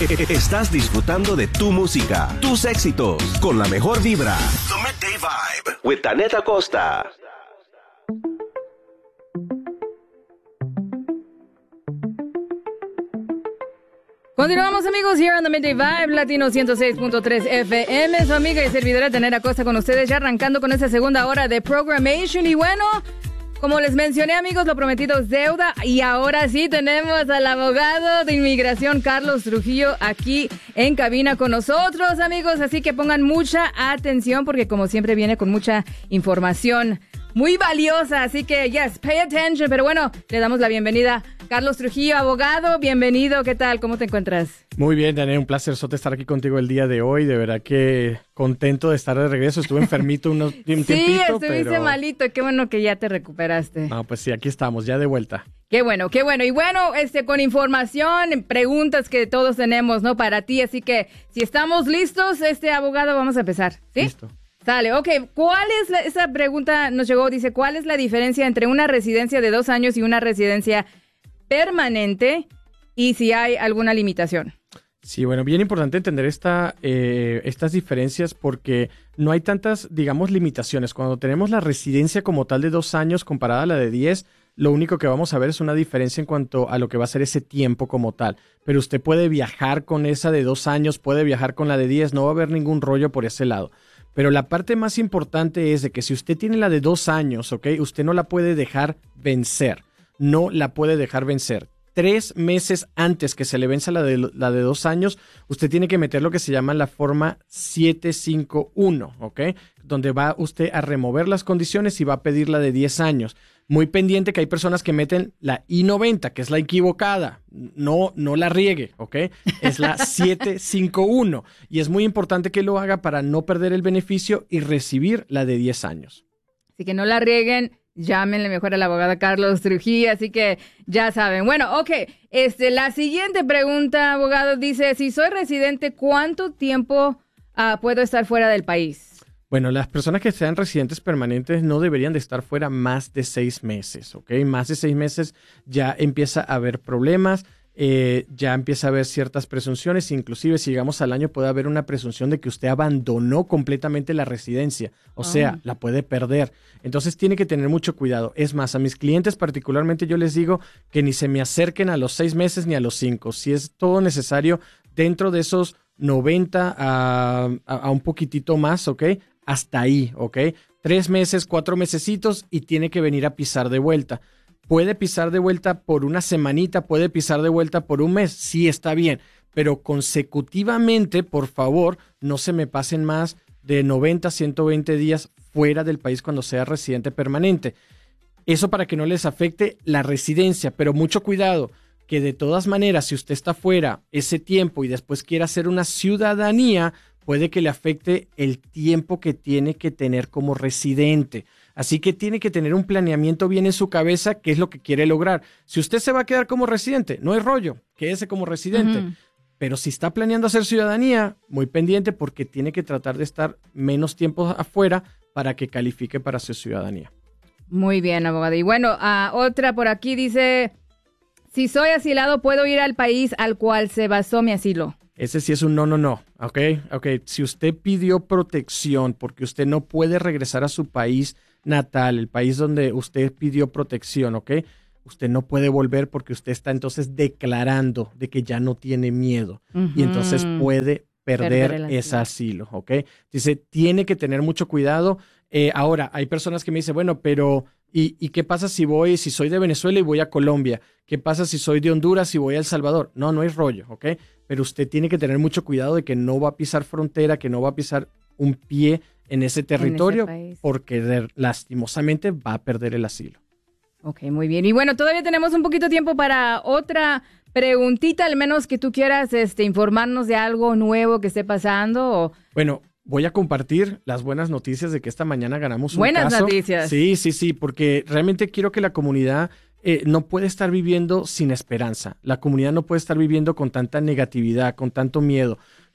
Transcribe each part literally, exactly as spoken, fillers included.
Estás disfrutando de tu música, tus éxitos, con la mejor vibra. The Midday Vibe, with Taneta Acosta. Continuamos, amigos, here on the Midday Vibe, Latino ciento seis punto tres F M. Su amiga y servidora Taneta Acosta con ustedes, ya arrancando con esta segunda hora de Programmation. Y bueno, como les mencioné, amigos, lo prometido es deuda. Y ahora sí tenemos al abogado de inmigración, Carlos Trujillo, aquí en cabina con nosotros, amigos. Así que pongan mucha atención porque, como siempre, viene con mucha información muy valiosa. Así que, yes, pay attention. Pero bueno, le damos la bienvenida. Carlos Trujillo, abogado, bienvenido. ¿Qué tal? ¿Cómo te encuentras? Muy bien, Daniel, un placer estar aquí contigo el día de hoy. De verdad que contento de estar de regreso. Estuve enfermito unos, un tiempito, sí, estuviste pero... malito. Qué bueno que ya te recuperaste. No, pues sí, aquí estamos, ya de vuelta. Qué bueno, qué bueno. Y bueno, este, con información, preguntas que todos tenemos, ¿no? Para ti. Así que, si estamos listos, este abogado, vamos a empezar, ¿sí? Listo. Sale, ok. ¿Cuál es la, esa pregunta nos llegó? Dice, ¿cuál es la diferencia entre una residencia de dos años y una residencia permanente y si hay alguna limitación? Sí, bueno, bien importante entender esta, eh, estas diferencias porque no hay tantas, digamos, limitaciones. Cuando tenemos la residencia como tal de dos años comparada a la de diez, lo único que vamos a ver es una diferencia en cuanto a lo que va a ser ese tiempo como tal. Pero usted puede viajar con esa de dos años, puede viajar con la de diez, no va a haber ningún rollo por ese lado. Pero la parte más importante es de que si usted tiene la de dos años, ¿ok? Usted no la puede dejar vencer. No la puede dejar vencer. Tres meses antes que se le venza la de, la de dos años, usted tiene que meter lo que se llama la forma siete cinco uno, ¿ok? Donde va usted a remover las condiciones y va a pedir la de diez años. Muy pendiente que hay personas que meten la I noventa, que es la equivocada. No, no la riegue, ¿ok? Es la siete cinco uno. Y es muy importante que lo haga para no perder el beneficio y recibir la de diez años. Así que no la rieguen. Llámenle mejor al abogado Carlos Trujillo, así que ya saben. Bueno, ok, este, la siguiente pregunta, abogado, dice, si soy residente, ¿cuánto tiempo uh, puedo estar fuera del país? Bueno, las personas que sean residentes permanentes no deberían de estar fuera más de seis meses, ¿ok? Más de seis meses ya empieza a haber problemas. Eh, ya empieza a haber ciertas presunciones, inclusive si llegamos al año puede haber una presunción de que usted abandonó completamente la residencia, o oh. sea, la puede perder. Entonces tiene que tener mucho cuidado. Es más, a mis clientes particularmente yo les digo que ni se me acerquen a los seis meses ni a los cinco. Si es todo necesario, dentro de esos noventa a, a, a un poquitito más, ¿ok? Hasta ahí, ¿ok? Tres meses, cuatro mesecitos y tiene que venir a pisar de vuelta. Puede pisar de vuelta por una semanita, puede pisar de vuelta por un mes, sí está bien, pero consecutivamente, por favor, no se me pasen más de noventa a ciento veinte días fuera del país cuando sea residente permanente. Eso para que no les afecte la residencia, pero mucho cuidado, que de todas maneras, si usted está fuera ese tiempo y después quiere hacer una ciudadanía, puede que le afecte el tiempo que tiene que tener como residente. Así que tiene que tener un planeamiento bien en su cabeza, qué es lo que quiere lograr. Si usted se va a quedar como residente, no hay rollo, quédese como residente. Uh-huh. Pero si está planeando hacer ciudadanía, muy pendiente porque tiene que tratar de estar menos tiempo afuera para que califique para su ciudadanía. Muy bien, abogado. Y bueno, uh, otra por aquí dice, si soy asilado, ¿puedo ir al país al cual se basó mi asilo? Ese sí es un no, no, no, ¿ok? Ok, si usted pidió protección porque usted no puede regresar a su país natal, el país donde usted pidió protección, ¿ok? Usted no puede volver porque usted está entonces declarando de que ya no tiene miedo uh-huh. y entonces puede perder, perder ese asilo, ¿ok? Dice, tiene que tener mucho cuidado. Eh, ahora, hay personas que me dicen, bueno, pero ¿y, ¿y qué pasa si voy, si soy de Venezuela y voy a Colombia? ¿Qué pasa si soy de Honduras y voy a El Salvador? No, no hay rollo, ¿ok? Pero usted tiene que tener mucho cuidado de que no va a pisar frontera, que no va a pisar un pie en ese territorio, en ese porque de, lastimosamente va a perder el asilo. Ok, muy bien. Y bueno, todavía tenemos un poquito de tiempo para otra preguntita, al menos que tú quieras este, informarnos de algo nuevo que esté pasando. O... Bueno, voy a compartir las buenas noticias de que esta mañana ganamos un buenas caso. Buenas noticias. Sí, sí, sí, porque realmente quiero que la comunidad eh, no puede estar viviendo sin esperanza. La comunidad no puede estar viviendo con tanta negatividad, con tanto miedo.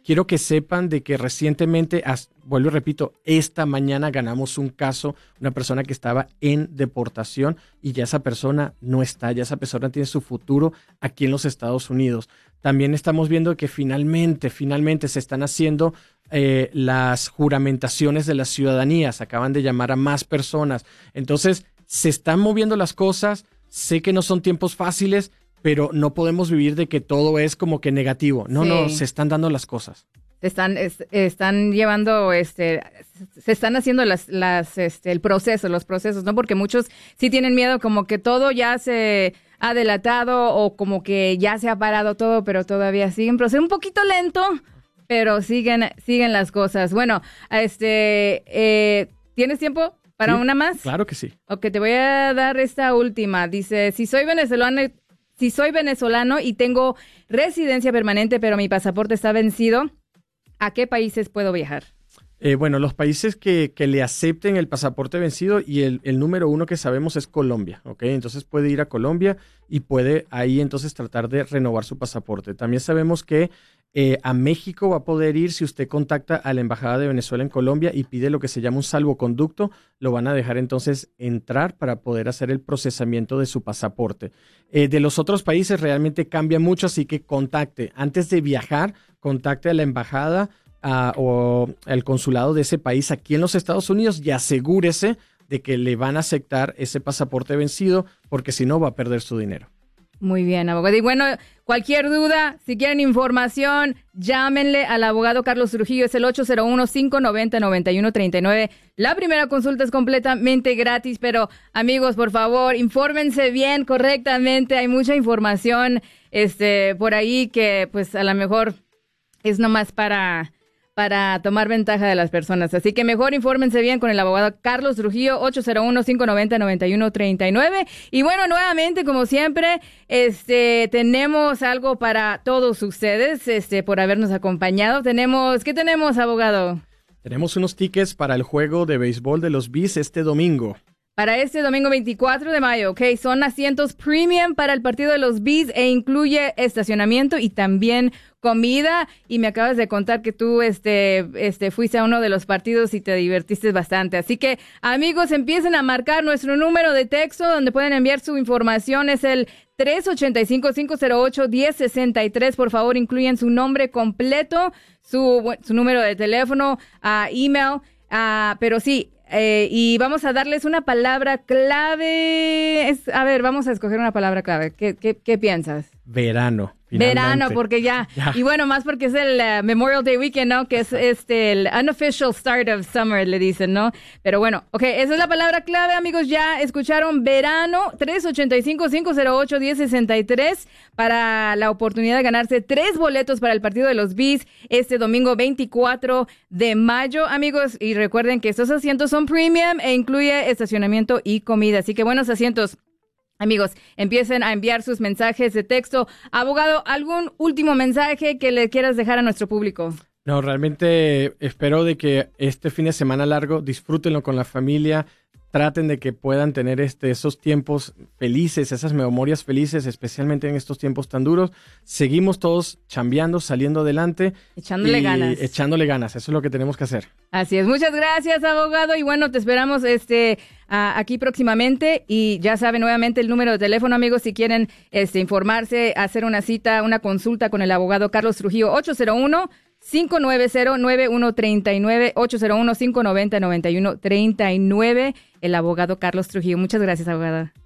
quiero que sepan de que recientemente, as, vuelvo y repito, esta mañana ganamos un caso, una persona que estaba en deportación y ya esa persona no está, ya esa persona tiene su futuro aquí en los Estados Unidos. También estamos viendo que finalmente, finalmente se están haciendo eh, las juramentaciones de las ciudadanías, acaban de llamar a más personas. Entonces, se están moviendo las cosas, sé que no son tiempos fáciles, pero no podemos vivir de que todo es como que negativo. No, sí. no, se están dando las cosas. Se están, es, están llevando, este, se están haciendo las, las, este, el proceso, los procesos, ¿no? Porque muchos sí tienen miedo como que todo ya se ha delatado o como que ya se ha parado todo, pero todavía siguen, pero es un poquito lento, pero siguen, siguen las cosas. Bueno, este, eh, ¿tienes tiempo para sí, una más? Claro que sí. Ok, te voy a dar esta última. Dice, si soy venezolano, si soy venezolano y tengo residencia permanente, pero mi pasaporte está vencido, ¿a qué países puedo viajar? Eh, bueno, los países que, que le acepten el pasaporte vencido y el, el número uno que sabemos es Colombia, ¿ok? Entonces puede ir a Colombia y puede ahí entonces tratar de renovar su pasaporte. También sabemos que eh, a México va a poder ir si usted contacta a la Embajada de Venezuela en Colombia y pide lo que se llama un salvoconducto, lo van a dejar entonces entrar para poder hacer el procesamiento de su pasaporte. Eh, de los otros países realmente cambia mucho, así que contacte. Antes de viajar, contacte a la embajada Uh, o el consulado de ese país aquí en los Estados Unidos y asegúrese de que le van a aceptar ese pasaporte vencido, porque si no va a perder su dinero. Muy bien, abogado. Y bueno, cualquier duda, si quieren información, llámenle al abogado Carlos Trujillo, es el ocho cero uno, cinco nueve cero, nueve uno tres nueve. La primera consulta es completamente gratis, pero amigos, por favor, infórmense bien, correctamente. Hay mucha información este, por ahí que pues a lo mejor es nomás para... para tomar ventaja de las personas. Así que mejor infórmense bien con el abogado Carlos Trujillo, ocho cero uno, cinco nueve cero, nueve uno tres nueve. Y bueno, nuevamente, como siempre, este, tenemos algo para todos ustedes, este, por habernos acompañado. Tenemos, ¿qué tenemos, abogado? Tenemos unos tickets para el juego de béisbol de los Bees este domingo. Para este domingo veinticuatro de mayo, ok, son asientos premium para el partido de los Bees e incluye estacionamiento y también comida. Y me acabas de contar que tú este, este, fuiste a uno de los partidos y te divertiste bastante. Así que, amigos, empiecen a marcar nuestro número de texto donde pueden enviar su información. Es el tres ocho cinco, cinco cero ocho, uno cero seis tres. Por favor, incluyan su nombre completo, su, su número de teléfono, uh, email, uh, pero sí, Eh, y vamos a darles una palabra clave. Es, a ver, vamos a escoger una palabra clave. ¿Qué, qué, qué piensas? Verano. Finalmente. Verano, porque ya, ya. Y bueno, más porque es el uh, Memorial Day Weekend, ¿no? Que es este el unofficial start of summer, le dicen, ¿no? Pero bueno, ok, esa es la palabra clave, amigos. Ya escucharon verano, tres ocho cinco, cinco cero ocho, uno cero seis tres para la oportunidad de ganarse tres boletos para el partido de los Bees este domingo veinticuatro de mayo, amigos. Y recuerden que estos asientos son premium e incluye estacionamiento y comida. Así que buenos asientos. Amigos, empiecen a enviar sus mensajes de texto. Abogado, ¿algún último mensaje que le quieras dejar a nuestro público? No, realmente espero de que este fin de semana largo disfrútenlo con la familia. Traten de que puedan tener este, esos tiempos felices, esas memorias felices, especialmente en estos tiempos tan duros. Seguimos todos chambeando, saliendo adelante. Echándole y ganas. Echándole ganas, eso es lo que tenemos que hacer. Así es, muchas gracias, abogado. Y bueno, te esperamos este uh, aquí próximamente. Y ya saben, nuevamente el número de teléfono, amigos, si quieren este, informarse, hacer una cita, una consulta con el abogado Carlos Trujillo, ocho cero uno, cinco nueve cero, nueve uno tres nueve, ocho cero uno, cinco nueve cero, nueve uno tres nueve, el abogado Carlos Trujillo. Muchas gracias, abogada.